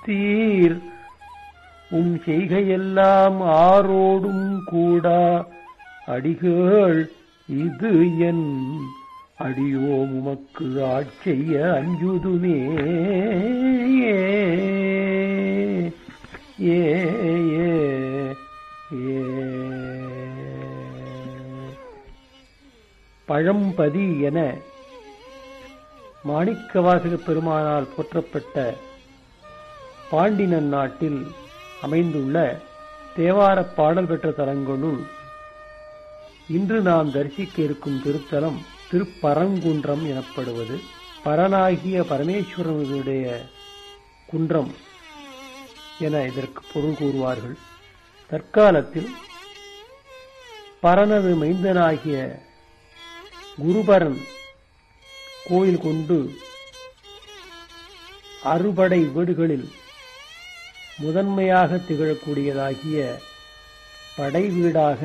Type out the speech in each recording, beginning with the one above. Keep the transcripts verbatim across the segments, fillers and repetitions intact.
தீர் உம் செய்கையெல்லாம் ஆரோடும் கூடா அடிகள் இது என் அடியோ உமக்கு ஆட்செய்ய அஞ்சுதுமே. ஏ பழம்பதி என மாணிக்கவாசக பெருமானால் போற்றப்பட்ட பாண்டினன் நாட்டில் அமைந்துள்ள தேவாரப் பாடல் பெற்ற தலங்களுள் இன்று நாம் தரிசிக்க இருக்கும் திருத்தலம் திருப்பரங்குன்றம் எனப்படுவது. பரனாகிய பரமேஸ்வரனுடைய குன்றம் என இதற்கு பொருள் கூறுவார்கள். தற்காலத்தில் பரனது மைந்தனாகிய குருபரன் கோயில் கொண்டு அறுபடை வீடுகளில் முதன்மையாக திகழக்கூடியதாகிய படை வீடாக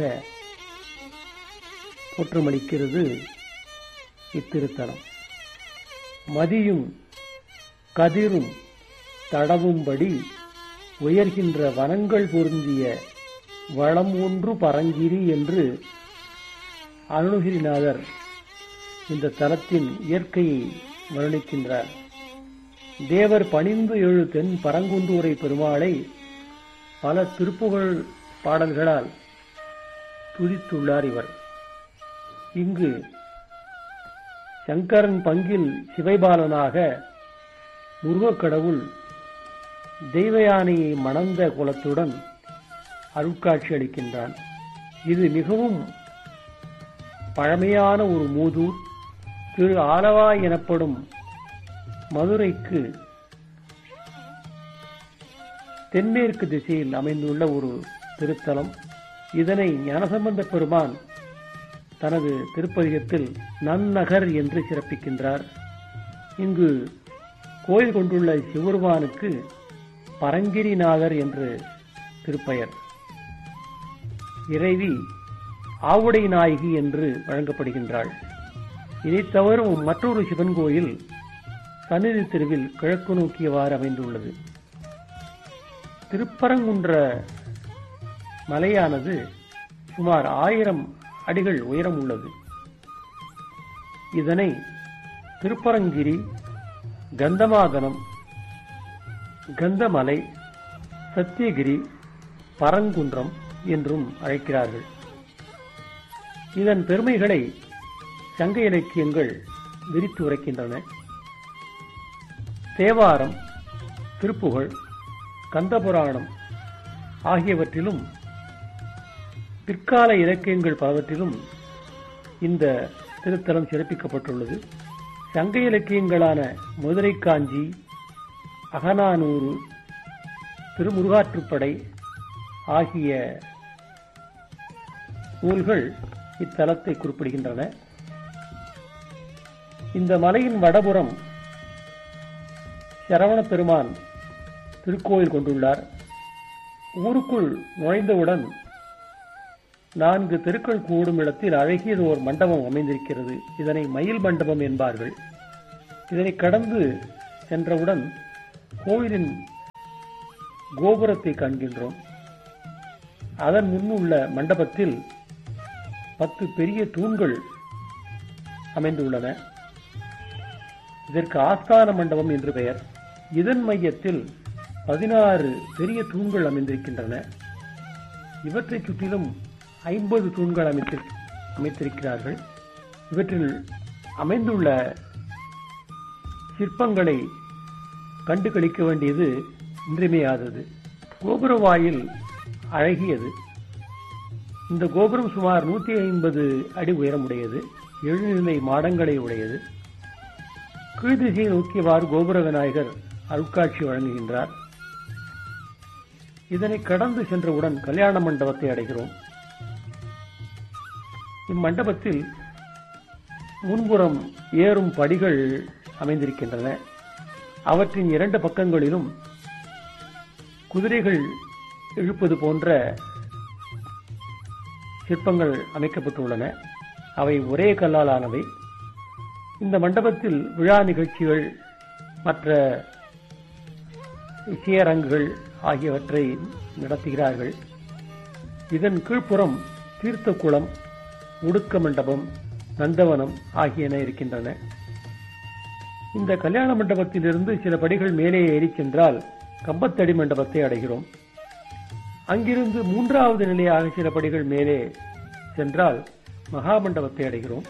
போற்றமளிக்கிறது இத்திருத்தலம். மதியும் கதிரும் தடவும்படி உயர்கின்ற வனங்கள் பொருந்திய வளம் ஒன்று பரங்கிரி என்று அருணகிரிநாதர் இந்த தலத்தின் இயற்கையை வர்ணிக்கின்றார். தேவர் பணிந்து எழு தென் பரங்குன்றூரை பெருமாளை பல திருப்புகழ் பாடல்களால் துதித்துள்ளார் இவர். இங்கு சங்கரன் பங்கில் சிவைபாலனாக முருகக்கடவுள் தெய்வயானையை மணந்த குலத்துடன் அருட்காட்சி அளிக்கின்றான். இது மிகவும் பழமையான ஒரு மூதூர். திரு ஆலவாய் எனப்படும் மதுரைக்கு தென்மேற்கு திசையில் அமைந்துள்ள ஒரு திருத்தலம். இதனை ஞானசம்பந்த பெருமான் தனது திருப்பதிகத்தில் நன்னகர் என்று சிறப்பிக்கின்றார். இங்கு கோயில் கொண்டுள்ள சிவபெருமானுக்கு பரங்கிரிநாதர் என்று திருப்பெயர். இறைவி ஆவுடை நாயகி என்று வழங்கப்படுகின்றாள். இதை தவிர மற்றொரு சிவன் கோயில் சந்நிதி தெருவில் கிழக்கு நோக்கியவாறு அமைந்துள்ளது. திருப்பரங்குன்ற மலையானது சுமார் ஆயிரம் அடிகள் உயரம் உள்ளது. இதனை திருப்பரங்கிரி, கந்தமாதனம், கந்தமலை, சத்தியகிரி, பரங்குன்றம் என்றும் அழைக்கிறார்கள். இதன் பெருமைகளை சங்க இலக்கியங்கள் விரித்து உரைக்கின்றன. தேவாரம், திருப்புகழ், கந்தபுராணம் ஆகியவற்றிலும் பிற்கால இலக்கியங்கள் பலவற்றிலும் இந்த திருத்தலம் சிறப்பிக்கப்பட்டுள்ளது. சங்க இலக்கியங்களான மதுரை காஞ்சி, அகநானூறு, திருமுருகாற்றுப்படை ஆகிய நூல்கள் இத்தலத்தை குறிப்பிடுகின்றன. இந்த மலையின் வடபுறம் சரவண பெருமான் திருக்கோயில் கொண்டுள்ளார். ஊருக்குள் நுழைந்தவுடன் நான்கு தெருக்கள் கூடும் இடத்தில் அழகியது ஒரு மண்டபம் அமைந்திருக்கிறது. இதனை மயில் மண்டபம் என்பார்கள். இதனை கடந்து சென்றவுடன் கோயிலின் கோபுரத்தை காண்கின்றோம். அதன் முன்னுள்ள மண்டபத்தில் பத்து பெரிய தூண்கள் அமைந்துள்ளன. இதற்கு ஆஸ்தான மண்டபம் என்று பெயர். இதன் மையத்தில் பதினாறு பெரிய தூண்கள் அமைந்திருக்கின்றன. இவற்றை சுற்றிலும் ஐம்பது தூண்கள் அமைத்திருக்கிறார்கள். இவற்றில் அமைந்துள்ள சிற்பங்களை கண்டு களிக்க வேண்டியது இன்றியமையாதது. கோபுர வாயில் அழகியது. இந்த கோபுரம் சுமார் நூத்தி ஐம்பது அடி உயரமுடையது. எழுநிலை மாடங்களை உடையது. கீழ்திசையை நோக்கியவாறு கோபுர விநாயகர் அருட்காட்சி வழங்குகின்றார். இதனை கடந்து சென்றவுடன் கல்யாண மண்டபத்தை அடைகிறோம். இம்மண்டபத்தில் முன்புறம் ஏறும் படிகள் அமைந்திருக்கின்றன. அவற்றின் இரண்டு பக்கங்களிலும் குதிரைகள் இழுப்பது போன்ற சிற்பங்கள் அமைக்கப்பட்டுள்ளன. அவை ஒரே கல்லால் ஆனவை. இந்த மண்டபத்தில் விழா நிகழ்ச்சிகள், மற்ற இசையரங்குகள் ஆகியவற்றை நடத்துகிறார்கள். இதன் கீழ்ப்புறம் தீர்த்த குளம், உடுக்க மண்டபம், நந்தவனம் ஆகியன இருக்கின்றன. இந்த கல்யாண மண்டபத்திலிருந்து சில படிகள் மேலே ஏறி சென்றால் கம்பத்தடி மண்டபத்தை அடைகிறோம். அங்கிருந்து மூன்றாவது நிலையாக சில படிகள் மேலே சென்றால் மகாமண்டபத்தை அடைகிறோம்.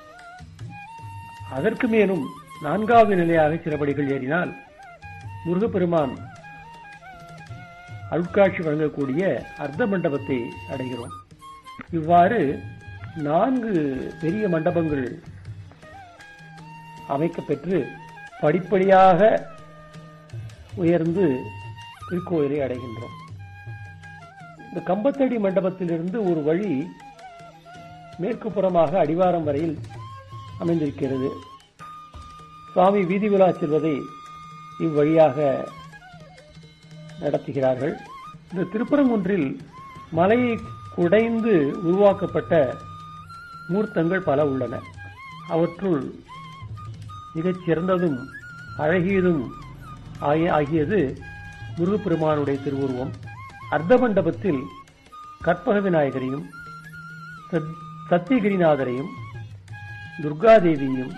அதற்கு மேலும் நான்காவது நிலையாக சில படிகள் ஏறினால் முருகப்பெருமான் அருட்காட்சி வழங்கக்கூடிய அர்த்த மண்டபத்தை அடைகிறோம். இவ்வாறு நான்கு பெரிய மண்டபங்கள் அமைக்கப்பெற்று படிப்படியாக உயர்ந்து திருக்கோயிலை அடைகின்றோம். இந்த கம்பத்தடி மண்டபத்திலிருந்து ஒரு வழி மேற்கு புறமாக அடிவாரம் வரையில் அமைந்திருக்கிறது. சுவாமி வீதி விழா செல்வதை இவ்வழியாக நடத்துகிறார்கள். இந்த திருப்பரங்குன்றில் மலையை குடைந்து உருவாக்கப்பட்ட மூர்த்தங்கள் பல உள்ளன. அவற்றுள் மிகச் சிறந்ததும் அழகியதும் ஆகியது முருகப்பெருமானுடைய திருவுருவம். அர்த்த மண்டபத்தில் கற்பக விநாயகரையும் சத்தியகிரிநாதரையும் துர்காதேவியையும்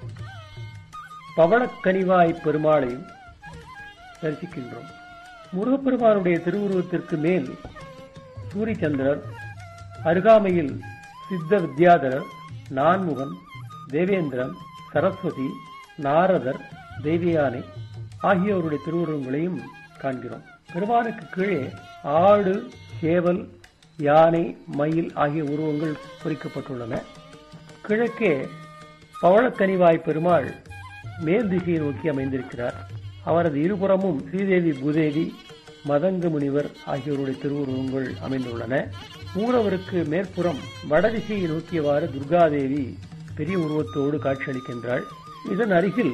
பவளக்கனிவாய் பெருமாளையும் தரிசிக்கின்றோம். முருகப்பெருமானுடைய திருவுருவத்திற்கு மேல் சூரியச்சந்திரர், அருகாமையில் சித்த வித்யாதரர், நான்முகன், தேவேந்திரன், சரஸ்வதி, நாரதர், தேவியானை ஆகியோருடைய திருவுருவங்களையும் காண்கிறோம். பெருமானுக்கு கீழே ஆடு, சேவல், யானை, மயில் ஆகிய உருவங்கள் பொறிக்கப்பட்டுள்ளன. கிழக்கே பவளக்கனிவாய் பெருமாள் மேல் திசையை நோக்கி அமைந்திருக்கிறார். அவரது இருபுறமும் ஸ்ரீதேவி, பூதேவி, மதங்க முனிவர் ஆகியோருடைய திருவுருவங்கள் அமைந்துள்ளன. மூலவருக்கு மேற்புறம் வடதிசையை நோக்கியவாறு துர்காதேவி பெரிய உருவத்தோடு காட்சியளிக்கின்றாள். இதன் அருகில்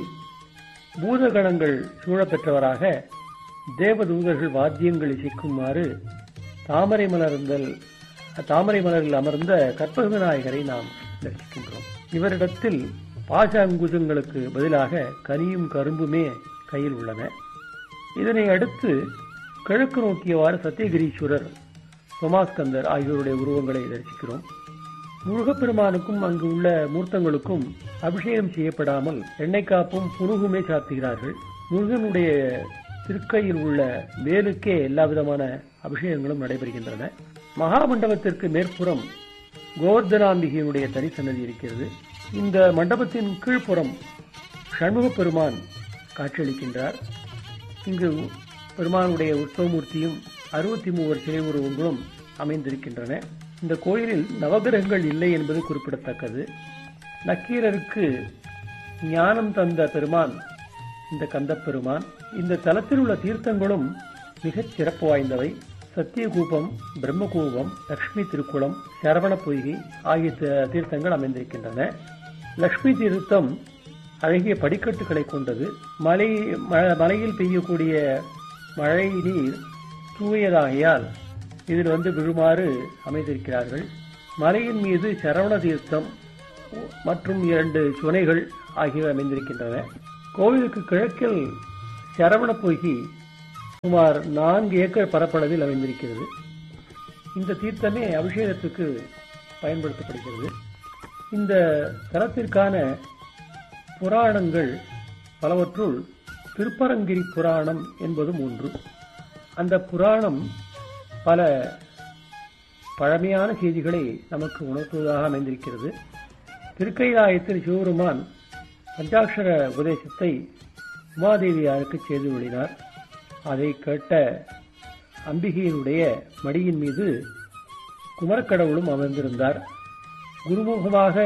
பூதகணங்கள் சூழப்பெற்றவராக தேவதூதர்கள் வாத்தியங்கள் இசைக்குமாறு தாமரை மலர்ந்தல் தாமரை மலரில் அமர்ந்த கற்பக விநாயகரை நாம் தரிசிக்கின்றோம். இவரிடத்தில் பாச அங்குசங்களுக்கு பதிலாக கனியும் கரும்புமே கையில் உள்ளன. இதனை அடுத்து கிழக்கு நோக்கியவாறு சத்தியகிரீஸ்வரர், சோமாஸ்கந்தர் ஆகியோருடைய உருவங்களை தரிசிக்கிறோம். முருகப்பெருமானுக்கும் அங்கு உள்ள மூர்த்தங்களுக்கும் அபிஷேகம் செய்யப்படாமல் எண்ணெய் காப்பும் புனுகுமே சாத்துகிறார்கள். முருகனுடைய திருக்கையில் உள்ள வேலுக்கே எல்லா விதமான அபிஷேகங்களும் நடைபெறுகின்றன. மகாமண்டபத்திற்கு மேற்புறம் கோவர்தனாம்பிகையினுடைய தனி சன்னதி இருக்கிறது. இந்த மண்டபத்தின் கீழ்ப்புறம் சண்முக பெருமான் காட்சியளிக்கின்றார். இங்கு பெருமானுடைய உற்சவமூர்த்தியும் அறுபத்தி மூவர் சிலை உருவங்களும் அமைந்திருக்கின்றன. இந்த கோயிலில் நவகிரகங்கள் இல்லை என்பது குறிப்பிடத்தக்கது. நக்கீரருக்கு ஞானம் தந்த பெருமான் இந்த கந்த பெருமான். இந்த தலத்தில் உள்ள தீர்த்தங்களும் மிகச் சிறப்பு வாய்ந்தவை. சத்தியகூபம், பிரம்மகூபம், லட்சுமி திருக்குளம், சரவண பொய்கை ஆகிய தீர்த்தங்கள் அமைந்திருக்கின்றன. லட்சுமி தீர்த்தம் அழகிய படிக்கட்டுகளை கொண்டது. மலை மலையில் பெய்யக்கூடிய மழை நீர் தூயதாகையால் இதில் வந்து விழுமாறு அமைந்திருக்கிறார்கள். மலையின் மீது சரவண தீர்த்தம் மற்றும் இரண்டு சுனைகள் ஆகியவை அமைந்திருக்கின்றன. கோவிலுக்கு கிழக்கில் சரவண பொய்கை சுமார் நான்கு ஏக்கர் பரப்பளவில் அமைந்திருக்கிறது. இந்த தீர்த்தமே அபிஷேகத்துக்கு பயன்படுத்தப்படுகிறது. இந்த தலத்திற்கான புராணங்கள் பலவற்றுள் திருப்பரங்கிரி புராணம் என்பதும் ஒன்று. அந்த புராணம் பல பழமையான செய்திகளை நமக்கு உணர்த்துவதாக அமைந்திருக்கிறது. திருக்கைலாயத்தில் சிவபெருமான் பஞ்சாட்சர உபதேசத்தை உமாதேவியாருக்கு செய்து வெளினார். அதை கேட்ட அம்பிகையினுடைய மடியின் மீது குமரக்கடவுளும் அமர்ந்திருந்தார். குருமுகமாக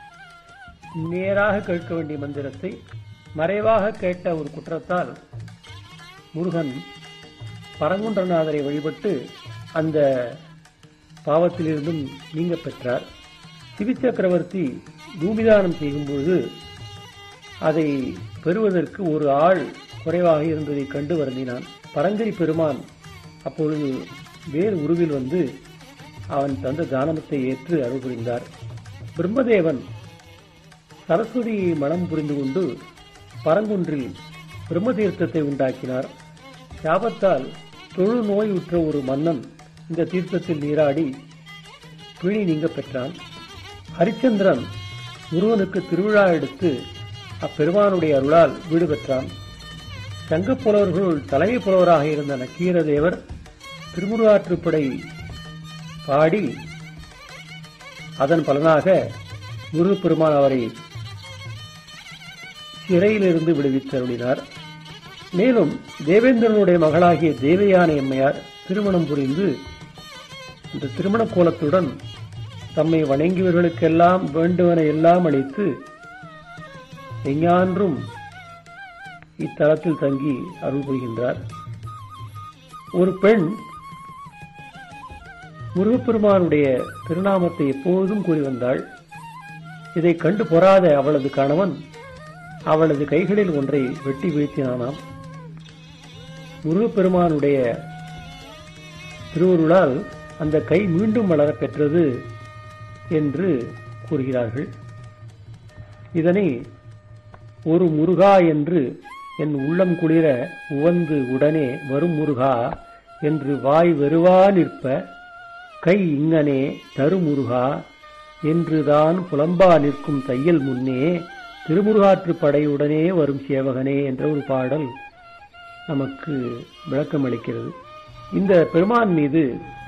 நேராக கேட்க வேண்டிய மந்திரத்தை மறைவாக கேட்ட ஒரு குற்றத்தால் முருகன் பரங்குன்றநாதரை வழிபட்டு அந்த பாவத்திலிருந்தும் நீங்க பெற்றார். சிவி சக்கரவர்த்தி பூமிதானம் செய்யும்போது அதை பெறுவதற்கு ஒரு ஆள் குறைவாக இருந்ததை கண்டு வருந்தினான். பரங்கிரி பெருமான் அப்பொழுது வேறு உருவில் வந்து அவன் தந்த தானத்தை ஏற்று அருள் புரிந்தார். பிரம்மதேவன் சரஸ்வதியை மனம் புரிந்து கொண்டு பரங்குன்றில் பிரம்மதீர்த்தத்தை உண்டாக்கினார். சாபத்தால் தொழு நோய் உற்ற ஒரு மன்னன் இந்த தீர்த்தத்தில் நீராடி பிணி நீங்க பெற்றான். ஹரிச்சந்திரன் முருகனுக்கு திருவிழா எடுத்து அப்பெருமானுடைய அருளால் வீடு பெற்றான். சங்கப் புலவர்களுள் தலைமை புலவராக இருந்த நக்கீரதேவர் திருமுருகாற்றுப்படை பாடி அதன் பலனாக முருகப்பெருமான் அவரை சிறையிலிருந்து விடுவித்தருளினார். மேலும் தேவேந்திரனுடைய மகளாகிய தேவயானை அம்மையார் திருமணம் புரிந்து இந்த திருமண கோலத்துடன் தம்மை வணங்கியவர்களுக்கெல்லாம் வேண்டுவன எல்லாம் அளித்து எஞ்ஞான்றும் இத்தலத்தில் தங்கி அருள் புரிகின்றார். ஒரு பெண் முருகப்பெருமானுடைய திருநாமத்தை எப்போதும் கூறி வந்தாள். இதை கண்டு பொறாத அவளது கணவன் அவளது கைகளில் ஒன்றை வெட்டி வீழ்த்தினானாம். முருகப்பெருமானுடைய திருவருளால் அந்த கை மீண்டும் வளர பெற்றது என்று கூறுகிறார்கள். இதனை ஒரு முருகா என்று என் உள்ளம் குளிர உவந்து உடனே வரும் முருகா என்று வாய் வெறுவா நிற்ப கை இங்கனே தருமுருகா என்றுதான் புலம்பா நிற்கும் தையல் முன்னே திருமுருகாற்று படையுடனே வரும் சேவகனே என்ற ஒரு பாடல் நமக்கு விளக்கம் அளிக்கிறது. இந்த பெருமான் மீது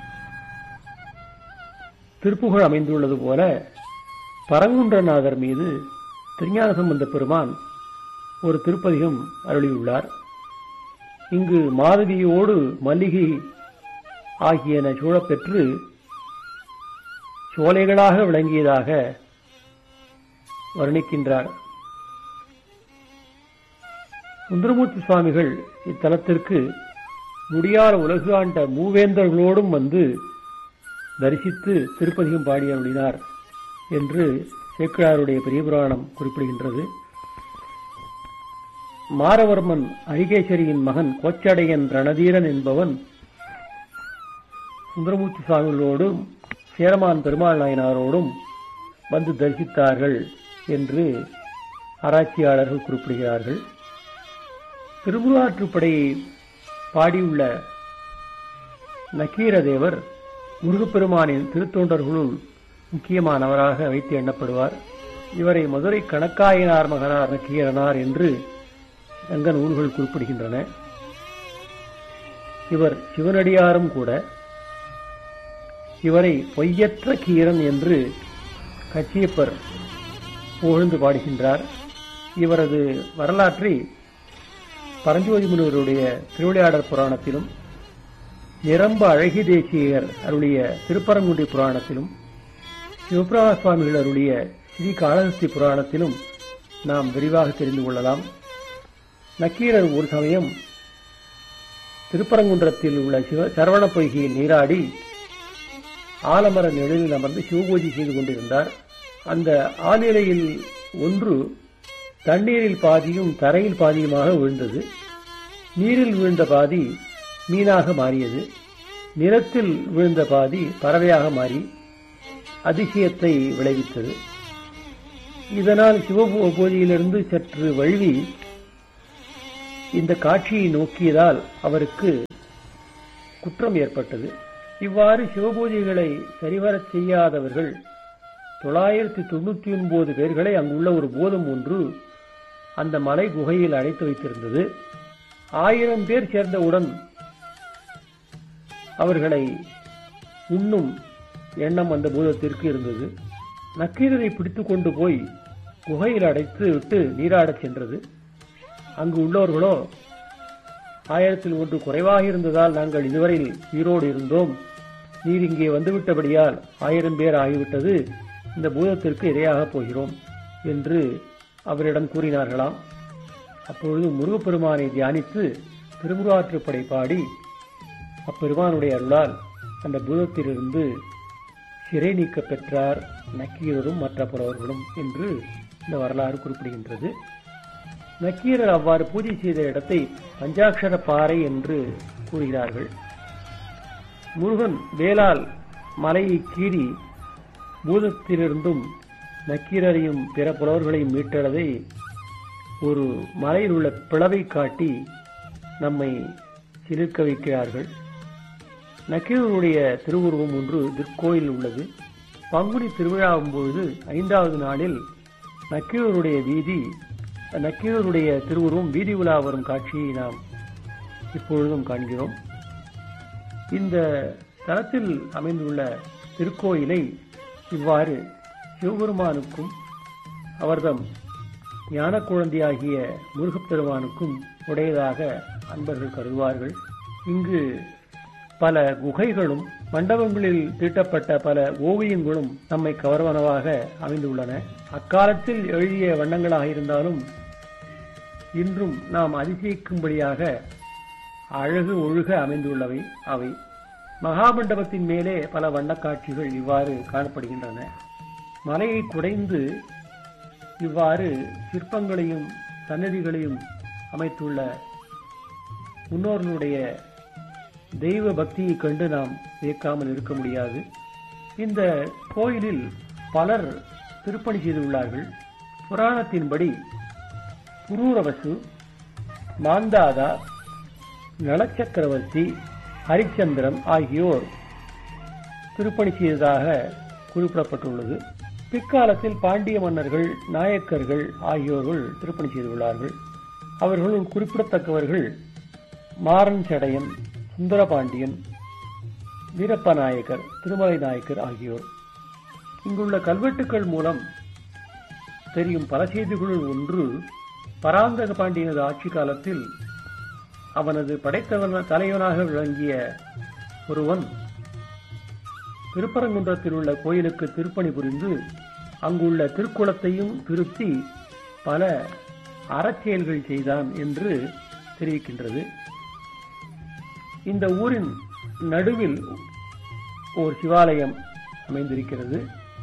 திருப்புகழ் அமைந்துள்ளது போல பரங்குன்றநாதர் மீது திருஞான சம்பந்த பெருமான் ஒரு திருப்பதிகம் அருளியுள்ளார். இங்கு மாதவியோடு மல்லிகை ஆகியன சூழப்பெற்று சோலைகளாக விளங்கியதாக வர்ணிக்கின்றார். சுந்தரமூர்த்தி சுவாமிகள் இத்தலத்திற்கு முடியாத உலகு ஆண்ட மூவேந்தர்களோடும் வந்து தரிசித்து திருப்பதிகம் பாடி அருளினார் என்று சேக்கிழாருடைய பெரிய புராணம் குறிப்பிடுகின்றது. மாரவர்மன் அரிகேசரியின் மகன் கோச்சடையன் ரணதீரன் என்பவன் சுந்தரமூர்த்தி சுவாமிகளோடும் சேரமான் பெருமாள் நாயனாரோடும் வந்து தரிசித்தார்கள் என்று ஆராய்ச்சியாளர்கள் குறிப்பிடுகிறார்கள். திருமுருகாற்றுப்படையை பாடியுள்ள நக்கீரதேவர் முருகப்பெருமானின் திருத்தொண்டர்களுள் முக்கியமானவராக வைத்து எண்ணப்படுவார். இவரை மதுரை கணக்காயனார் மகனார் நக்கீரனார் என்று சங்க நூல்கள் குறிப்பிடுகின்றன. இவர் சிவனடியாரும் கூட. இவரை பொய்யற்ற கீரன் என்று கச்சியப்பர் புகழ்ந்து பாடுகின்றார். இவரது வரலாற்றை பரஞ்சோதி முனிவருடைய திருவிளையாடற் புராணத்திலும் நிரம்ப அழகி தேசியர் அருளிய திருப்பரங்குடி புராணத்திலும் சிவபிரகாச சுவாமிகள் அருளிய ஸ்ரீ காளஹஸ்தி புராணத்திலும் நாம் விரிவாக தெரிந்து கொள்ளலாம். நக்கீரர் ஒரு சமயம் திருப்பரங்குன்றத்தில் உள்ள சிவ சரவண பொய்கையில் நீராடி ஆலமர நிழலில் அமர்ந்து சிவபூஜை செய்து கொண்டிருந்தார். அந்த ஆலிலையில் ஒன்று தண்ணீரில் பாதியும் தரையில் பாதியுமாக விழுந்தது. நீரில் விழுந்த பாதி மீனாக மாறியது. நிலத்தில் விழுந்த பாதி பறவையாக மாறி அதிசயத்தை விளைவித்தது. இதனால் சிவபூஜையிலிருந்து சற்று வழுவி இந்த காட்சியை நோக்கியதால் அவருக்கு குற்றம் ஏற்பட்டது. இவ்வாறு சிவபூஜைகளை சரிவரச் செய்யாதவர்கள் தொள்ளாயிரத்தி தொண்ணூத்தி ஒன்பது பேர்களை அங்குள்ள ஒரு பூதம் ஒன்று அந்த மலை குகையில் அடைத்து வைத்திருந்தது. ஆயிரம் பேர் சேர்ந்தவுடன் அவர்களை உண்ணும் எண்ணம் அந்த பூதத்திற்கு இருந்தது. நக்கீரரை பிடித்துக் கொண்டு போய் குகையில் அடைத்து விட்டு நீராடச் சென்றது. அங்கு உள்ளவர்களோ, ஆயிரத்தில் ஒன்று குறைவாக இருந்ததால் நாங்கள் இதுவரையில் உயிரோடு இருந்தோம், நீர் இங்கே வந்துவிட்டபடியால் ஆயிரம் பேர் ஆகிவிட்டது, இந்த பூதத்திற்கு இரையாக போகிறோம் என்று அவரிடம் கூறினார்களாம். அப்பொழுது முருகப்பெருமானை தியானித்து திருமுருகாற்றுப்படை பாடி அப்பெருமானுடைய அருளால் அந்த பூதத்திலிருந்து சிறை நீக்க பெற்றார் நக்கீரரும் மற்ற புலவர்களும் என்று இந்த வரலாறு குறிப்பிடுகின்றது. நக்கீரர் அவ்வாறு பூஜை செய்த இடத்தை பஞ்சாட்சர பாறை என்று கூறுகிறார்கள். முருகன் வேலால் மலையை கீறி பூதத்திலிருந்தும் நக்கீரரையும் பிற புலவர்களையும் மீட்டளதை ஒரு மலையில் உள்ள பிளவை காட்டி நம்மை சிலிர்க்க வைக்கிறார்கள். நக்கீரருடைய திருவுருவம் ஒன்று திருக்கோயில் உள்ளது. பங்குனி திருவிழாவும் பொழுது ஐந்தாவது நாளில் நக்கீரருடைய வீதி நக்கீரருடைய திருவுருவம் வீதி உலா வரும் காட்சியை நாம் இப்பொழுதும் காண்கிறோம். இந்த தலத்தில் அமைந்துள்ள திருக்கோயிலை இவ்வாறு சிவபெருமானுக்கும் அவர்தம் ஞான குழந்தையாகிய முருகப்பெருமானுக்கும் உடையதாக அன்பர்கள் கருதுவார்கள். இங்கு பல குகைகளும் மண்டபங்களில் தீட்டப்பட்ட பல ஓவியங்களும் நம்மை கவர்வனவாக அமைந்துள்ளன. அக்காலத்தில் எழுதிய வண்ணங்களாக இருந்தாலும் இன்றும் நாம் அதிசயிக்கும்படியாக அழகு ஒழுக அமைந்துள்ளவை அவை. மகாமண்டபத்தின் மேலே பல வண்ணக்காட்சிகள் இவ்வாறு காணப்படுகின்றன. மலையை குடைந்து இவ்வாறு சிற்பங்களையும் சன்னதிகளையும் அமைத்துள்ள முன்னோர்களுடைய தெய்வ பக்தியை கண்டு நாம் வியக்காமல் இருக்க முடியாது. இந்த கோயிலில் பலர் திருப்பணி செய்துள்ளார்கள். புராணத்தின்படி புரூரவசு, மாந்தாதா, நலச்சக்கரவர்த்தி, ஹரிச்சந்திரன் ஆகியோர் திருப்பணி செய்ததாக குறிப்பிடப்பட்டுள்ளது. பிற்காலத்தில் பாண்டிய மன்னர்கள், நாயக்கர்கள் ஆகியோர்கள் திருப்பணி செய்துள்ளார்கள். அவர்களுள் குறிப்பிடத்தக்கவர்கள் மாறன் சடையன், சுந்தரபாண்டியன், வீரப்ப நாயக்கர், திருமலை நாயக்கர் ஆகியோர். இங்குள்ள கல்வெட்டுக்கள் மூலம் தெரியும் பல செய்திகளுள் ஒன்று, பராந்தக பாண்டியனது ஆட்சி காலத்தில் அவனது படைத்தவன தலைவனாக விளங்கிய ஒருவன் திருப்பரங்குன்றத்தில் உள்ள கோயிலுக்கு திருப்பணி புரிந்து அங்குள்ள திருக்குளத்தையும் திருத்தி பல அறச்செயல்கள் செய்தான் என்று தெரிவிக்கின்றது. இந்த ஊரின் நடுவில் ஓர் சிவாலயம் அமைந்திருக்கிறது.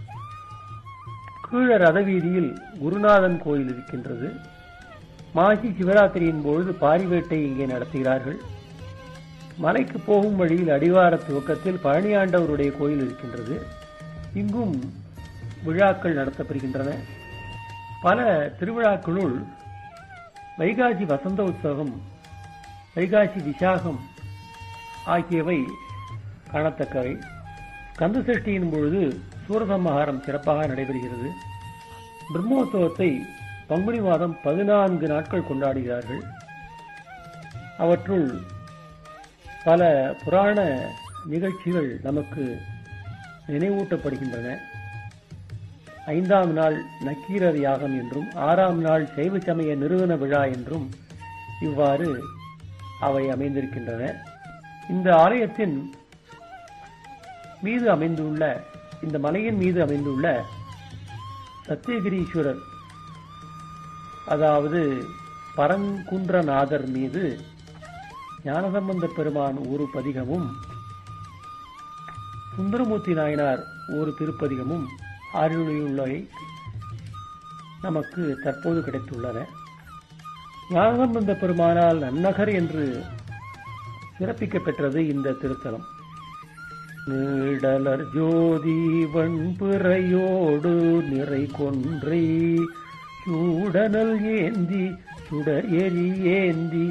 கீழ ரத வீதியில் குருநாதன் கோயில் இருக்கின்றது. மாசி சிவராத்திரியின் பொழுது பாரிவேட்டை இங்கே நடத்துகிறார்கள். மலைக்கு போகும் வழியில் அடிவார துவக்கத்தில் பழனியாண்டவருடைய கோயில் இருக்கின்றது. இங்கும் விழாக்கள் நடத்தப்படுகின்றன. பல திருவிழாக்களுள் வைகாசி வசந்த உற்சவம், வைகாசி விசாகம் ஆகியவை காணத்தக்கவை. கந்த சஷ்டியின் பொழுது சூரசம்ஹாரம் சிறப்பாக நடைபெறுகிறது. பிரம்மோற்சவத்தை பங்குனி மாதம் பதினான்கு நாட்கள் கொண்டாடுகிறார்கள். அவற்றுள் பல புராண நிகழ்ச்சிகள் நமக்கு நினைவூட்டப்படுகின்றன. ஐந்தாம் நாள் நக்கீரர் யாகம் என்றும் ஆறாம் நாள் சைவ சமய நிறுவன விழா என்றும் இவ்வாறு அவை அமைந்திருக்கின்றன. இந்த ஆலயத்தின் மீது அமைந்துள்ள இந்த மலையின் மீது அமைந்துள்ள சத்தியகிரீஸ்வரர், அதாவது பரங்குன்றநாதர் மீது ஞானசம்பந்த பெருமான் ஒரு பதிகமும் சுந்தரமூர்த்தி நாயனார் ஒரு திருப்பதிகமும் அருளியுள்ளவை நமக்கு தற்போது கிடைத்துள்ளன. ஞானசம்பந்த பெருமானால் நன்னகர் என்று சிறப்பிக்க பெற்றது இந்த திருத்தலம். நீடலர் ஜோதி வண்பிறையோடு நிறை கொன்றை சூடனல் ஏந்தி சுடர் எரி ஏந்தி